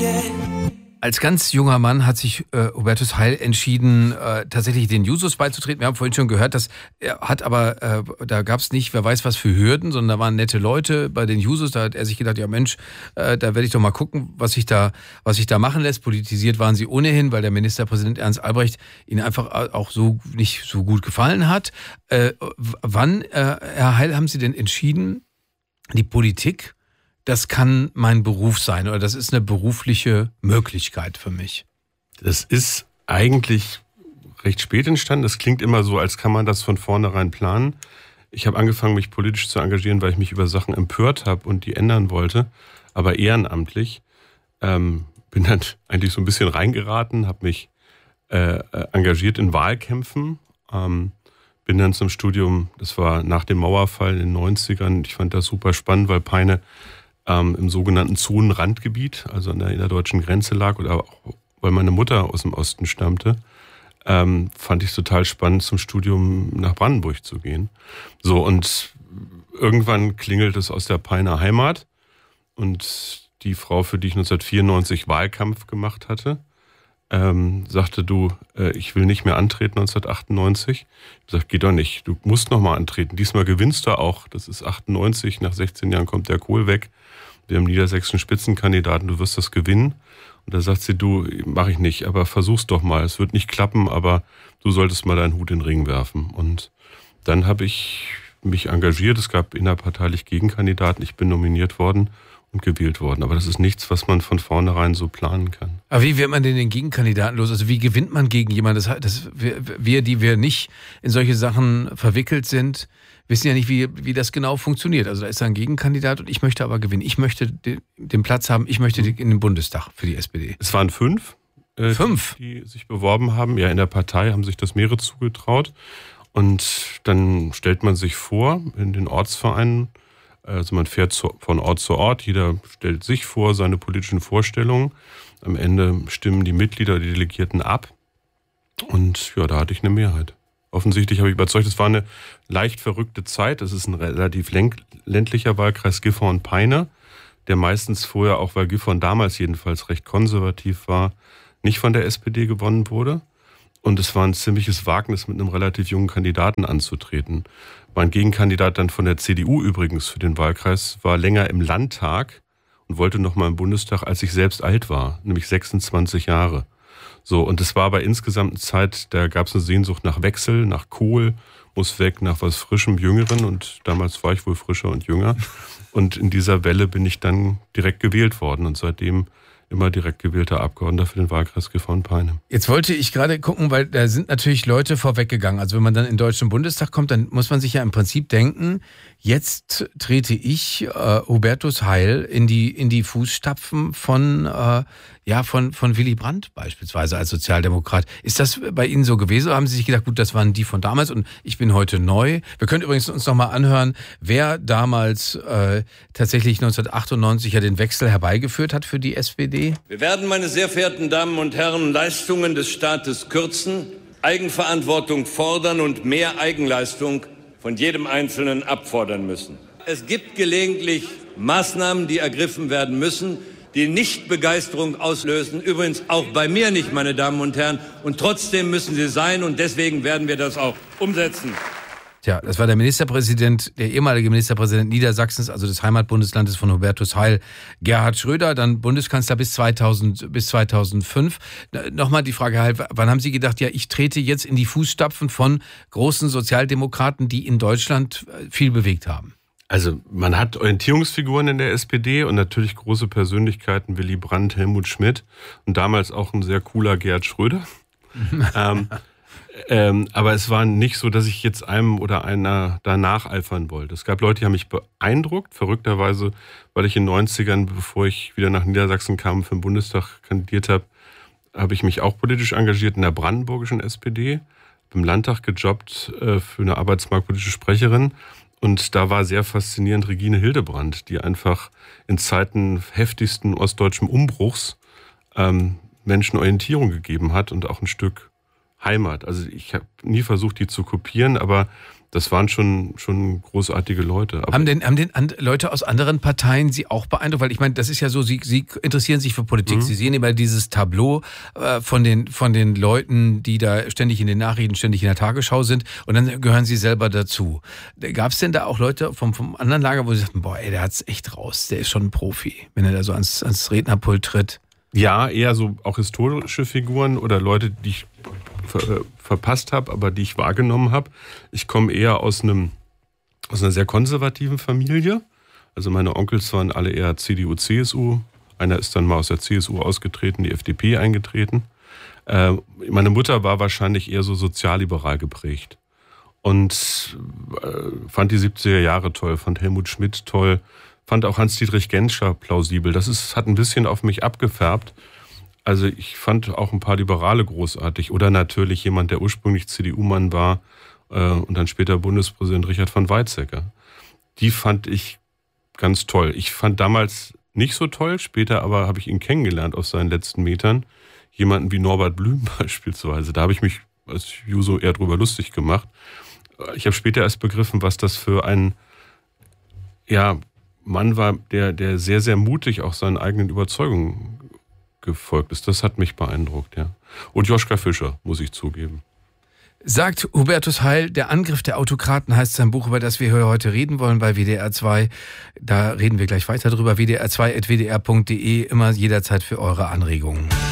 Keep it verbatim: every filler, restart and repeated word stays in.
Als ganz junger Mann hat sich äh, Hubertus Heil entschieden, äh, tatsächlich den Jusos beizutreten. Wir haben vorhin schon gehört, dass er hat aber, äh, da gab es nicht, wer weiß was für Hürden, sondern da waren nette Leute bei den Jusos. Da hat er sich gedacht, ja Mensch, äh, da werde ich doch mal gucken, was sich da, was sich da machen lässt. Politisiert waren sie ohnehin, weil der Ministerpräsident Ernst Albrecht ihnen einfach auch so nicht so gut gefallen hat. Äh, wann, äh, Herr Heil, haben Sie denn entschieden, die Politik, das kann mein Beruf sein oder das ist eine berufliche Möglichkeit für mich? Das ist eigentlich recht spät entstanden. Das klingt immer so, als kann man das von vornherein planen. Ich habe angefangen, mich politisch zu engagieren, weil ich mich über Sachen empört habe und die ändern wollte, aber ehrenamtlich. Ähm, bin dann eigentlich so ein bisschen reingeraten, habe mich äh, engagiert in Wahlkämpfen. Ähm, bin dann zum Studium, das war nach dem Mauerfall in den neunzigern. Ich fand das super spannend, weil Peine ähm, im sogenannten Zonenrandgebiet, also an der innerdeutschen Grenze lag, oder auch weil meine Mutter aus dem Osten stammte, ähm, fand ich es total spannend, zum Studium nach Brandenburg zu gehen. So, und irgendwann klingelt es aus der Peiner Heimat und die Frau, für die ich neunzehnhundertvierundneunzig Wahlkampf gemacht hatte, ähm, sagte, du, äh, ich will nicht mehr antreten neunzehnhundertachtundneunzig. Ich sagte, geht doch nicht, du musst noch mal antreten. Diesmal gewinnst du auch, das ist achtundneunzig, nach sechzehn Jahren kommt der Kohl weg. Wir haben niedersächsischen Spitzenkandidaten, du wirst das gewinnen. Und da sagt sie, du, mache ich nicht, aber versuch's doch mal. Es wird nicht klappen, aber du solltest mal deinen Hut in den Ring werfen. Und dann habe ich mich engagiert. Es gab innerparteilich Gegenkandidaten. Ich bin nominiert worden und gewählt worden. Aber das ist nichts, was man von vornherein so planen kann. Aber wie wird man denn den Gegenkandidaten los? Also wie gewinnt man gegen jemanden? Das, das, wir, wir, die wir nicht in solche Sachen verwickelt sind, wissen ja nicht, wie, wie das genau funktioniert. Also da ist ein Gegenkandidat und ich möchte aber gewinnen. Ich möchte den, den Platz haben, ich möchte in den Bundestag für die S P D. Es waren fünf, äh, fünf? Die, die sich beworben haben. Ja, in der Partei haben sich das mehrere zugetraut. Und dann stellt man sich vor in den Ortsvereinen, also man fährt zu, von Ort zu Ort, jeder stellt sich vor, seine politischen Vorstellungen. Am Ende stimmen die Mitglieder, die Delegierten ab. Und ja, da hatte ich eine Mehrheit. Offensichtlich habe ich überzeugt, es war eine leicht verrückte Zeit. Es ist ein relativ ländlicher Wahlkreis, Gifhorn Peine, der meistens vorher, auch weil Gifhorn damals jedenfalls recht konservativ war, nicht von der S P D gewonnen wurde. Und es war ein ziemliches Wagnis, mit einem relativ jungen Kandidaten anzutreten. Mein Gegenkandidat dann von der C D U übrigens für den Wahlkreis war länger im Landtag und wollte noch mal im Bundestag, als ich selbst alt war, nämlich sechsundzwanzig Jahre. So, und es war aber insgesamt eine Zeit, da gab es eine Sehnsucht nach Wechsel, nach Kohl, muss weg, nach was Frischem, Jüngeren. Und damals war ich wohl frischer und jünger. Und in dieser Welle bin ich dann direkt gewählt worden und seitdem immer direkt gewählter Abgeordneter für den Wahlkreis Gifhorn-Peine. Jetzt wollte ich gerade gucken, weil da sind natürlich Leute vorweggegangen. Also wenn man dann in den Deutschen Bundestag kommt, dann muss man sich ja im Prinzip denken, jetzt trete ich, äh, Hubertus Heil, in die, in die Fußstapfen von, äh, ja, von, von Willy Brandt beispielsweise als Sozialdemokrat. Ist das bei Ihnen so gewesen? Oder haben Sie sich gedacht, gut, das waren die von damals und ich bin heute neu? Wir können übrigens uns noch mal anhören, wer damals äh, tatsächlich neunzehnhundertachtundneunzig ja den Wechsel herbeigeführt hat für die S P D. Wir werden, meine sehr verehrten Damen und Herren, Leistungen des Staates kürzen, Eigenverantwortung fordern und mehr Eigenleistung von jedem Einzelnen abfordern müssen. Es gibt gelegentlich Maßnahmen, die ergriffen werden müssen, die nicht Begeisterung auslösen. Übrigens auch bei mir nicht, meine Damen und Herren. Und trotzdem müssen sie sein und deswegen werden wir das auch umsetzen. Tja, das war der Ministerpräsident, der ehemalige Ministerpräsident Niedersachsens, also des Heimatbundeslandes von Hubertus Heil, Gerhard Schröder, dann Bundeskanzler bis zweitausend, bis zweitausendfünf. Nochmal die Frage, Heil, wann haben Sie gedacht, ja, ich trete jetzt in die Fußstapfen von großen Sozialdemokraten, die in Deutschland viel bewegt haben? Also man hat Orientierungsfiguren in der S P D und natürlich große Persönlichkeiten, Willy Brandt, Helmut Schmidt und damals auch ein sehr cooler Gerhard Schröder. ähm, Ähm, aber es war nicht so, dass ich jetzt einem oder einer da nacheifern wollte. Es gab Leute, die haben mich beeindruckt, verrückterweise, weil ich in den neunzigern, bevor ich wieder nach Niedersachsen kam, für den Bundestag kandidiert habe, habe ich mich auch politisch engagiert in der brandenburgischen S P D, im Landtag gejobbt äh, für eine arbeitsmarktpolitische Sprecherin. Und da war sehr faszinierend Regine Hildebrand, die einfach in Zeiten heftigsten ostdeutschen Umbruchs ähm, Menschen Orientierung gegeben hat und auch ein Stück Heimat. Also ich habe nie versucht, die zu kopieren, aber das waren schon, schon großartige Leute. Aber haben denn, haben denn and, Leute aus anderen Parteien Sie auch beeindruckt? Weil ich meine, das ist ja so, Sie, Sie interessieren sich für Politik. Mhm. Sie sehen immer dieses Tableau äh, von den, von den Leuten, die da ständig in den Nachrichten, ständig in der Tagesschau sind. Und dann gehören Sie selber dazu. Gab es denn da auch Leute vom, vom anderen Lager, wo Sie sagten, boah, ey, der hat's echt raus, der ist schon ein Profi, wenn er da so ans, ans Rednerpult tritt? Ja, eher so auch historische Figuren oder Leute, die ich ver- verpasst habe, aber die ich wahrgenommen habe. Ich komme eher aus einem aus einer sehr konservativen Familie. Also meine Onkels waren alle eher C D U, C S U. Einer ist dann mal aus der C S U ausgetreten, die F D P eingetreten. Äh, meine Mutter war wahrscheinlich eher so sozialliberal geprägt und äh, fand die siebziger Jahre toll, fand Helmut Schmidt toll. Fand auch Hans-Dietrich Genscher plausibel. Das ist, hat ein bisschen auf mich abgefärbt. Also ich fand auch ein paar Liberale großartig. Oder natürlich jemand, der ursprünglich C D U-Mann war äh, und dann später Bundespräsident Richard von Weizsäcker. Die fand ich ganz toll. Ich fand damals nicht so toll, später aber habe ich ihn kennengelernt auf seinen letzten Metern. Jemanden wie Norbert Blüm beispielsweise. Da habe ich mich als Juso eher drüber lustig gemacht. Ich habe später erst begriffen, was das für ein, ja, Mann war, der, der sehr, sehr mutig auch seinen eigenen Überzeugungen gefolgt ist. Das hat mich beeindruckt, ja. Und Joschka Fischer, muss ich zugeben. Sagt Hubertus Heil, der Angriff der Autokraten heißt sein Buch, über das wir heute reden wollen bei W D R zwei. Da reden wir gleich weiter drüber. W D R zwei at w d r punkt d e, immer jederzeit für eure Anregungen.